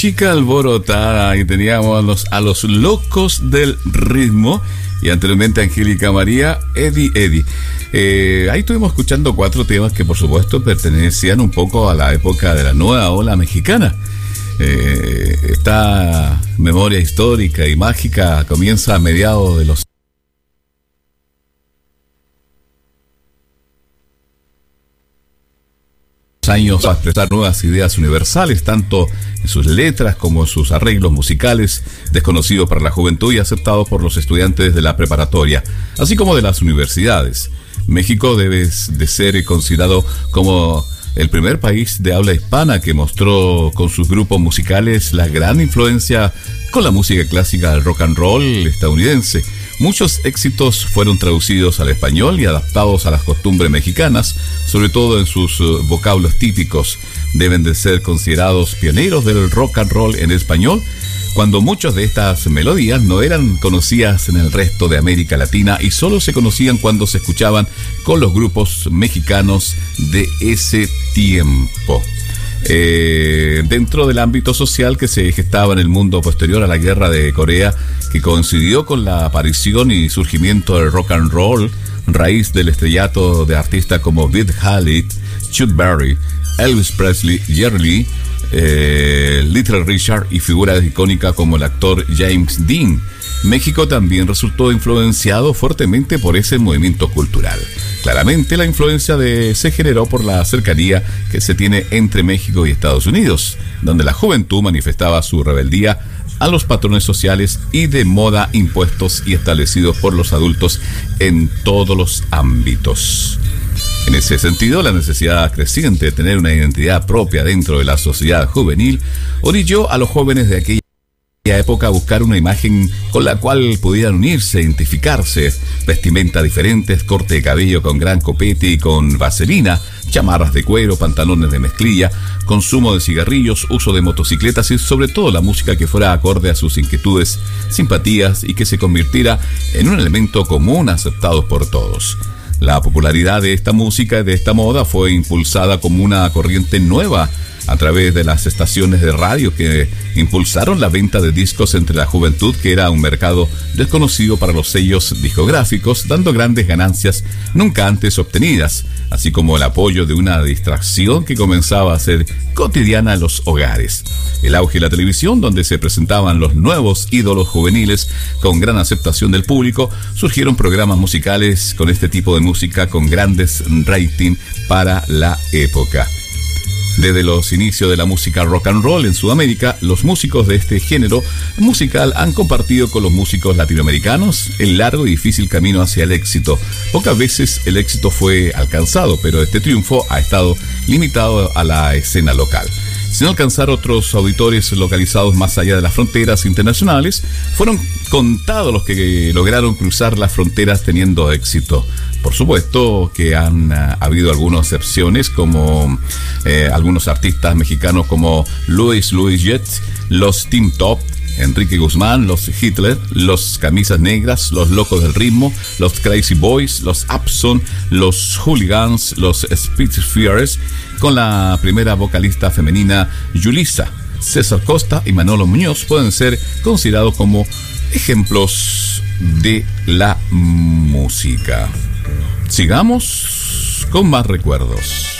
Chica alborotada, y teníamos a los locos del ritmo, y anteriormente Angélica María, Eddie. Ahí estuvimos escuchando 4 temas que por supuesto pertenecían un poco a la época de la nueva ola mexicana. Esta memoria histórica y mágica comienza a mediados de los años a expresar nuevas ideas universales, tanto en sus letras como en sus arreglos musicales, desconocidos para la juventud y aceptados por los estudiantes de la preparatoria, así como de las universidades. México debe de ser considerado como el primer país de habla hispana que mostró con sus grupos musicales la gran influencia con la música clásica del rock and roll estadounidense. Muchos éxitos fueron traducidos al español y adaptados a las costumbres mexicanas, sobre todo en sus vocablos típicos. Deben de ser considerados pioneros del rock and roll en español, cuando muchas de estas melodías no eran conocidas en el resto de América Latina y solo se conocían cuando se escuchaban con los grupos mexicanos de ese tiempo. Dentro del ámbito social que se gestaba en el mundo posterior a la guerra de Corea, que coincidió con la aparición y surgimiento del rock and roll, raíz del estrellato de artistas como Buddy Holly, Chuck Berry, Elvis Presley, Jerry Lee, Little Richard y figuras icónicas como el actor James Dean. México también resultó influenciado fuertemente por ese movimiento cultural. Claramente la influencia se generó por la cercanía que se tiene entre México y Estados Unidos, donde la juventud manifestaba su rebeldía a los patrones sociales y de moda impuestos y establecidos por los adultos en todos los ámbitos. En ese sentido, la necesidad creciente de tener una identidad propia dentro de la sociedad juvenil orilló a los jóvenes de aquella época a buscar una imagen con la cual pudieran unirse, identificarse. Vestimenta diferentes, corte de cabello con gran copete y con vaselina, chamarras de cuero, pantalones de mezclilla, consumo de cigarrillos, uso de motocicletas y sobre todo la música que fuera acorde a sus inquietudes, simpatías y que se convirtiera en un elemento común aceptado por todos. La popularidad de esta música y de esta moda fue impulsada como una corriente nueva a través de las estaciones de radio que impulsaron la venta de discos entre la juventud, que era un mercado desconocido para los sellos discográficos, dando grandes ganancias nunca antes obtenidas, así como el apoyo de una distracción que comenzaba a ser cotidiana en los hogares. El auge de la televisión, donde se presentaban los nuevos ídolos juveniles con gran aceptación del público, surgieron programas musicales con este tipo de música con grandes rating para la época. Desde los inicios de la música rock and roll en Sudamérica, los músicos de este género musical han compartido con los músicos latinoamericanos el largo y difícil camino hacia el éxito. Pocas veces el éxito fue alcanzado, pero este triunfo ha estado limitado a la escena local. Sin alcanzar otros auditores localizados más allá de las fronteras internacionales, fueron contados los que lograron cruzar las fronteras teniendo éxito. Por supuesto que han habido algunas excepciones, como algunos artistas mexicanos como Luis Jet, los Tim Top, Enrique Guzmán, los Hitler, los Camisas Negras, los Locos del Ritmo, los Crazy Boys, los Abson, los Hooligans, los Spitfires, con la primera vocalista femenina Yulisa. César Costa y Manolo Muñoz pueden ser considerados como ejemplos de la música. Sigamos con más recuerdos.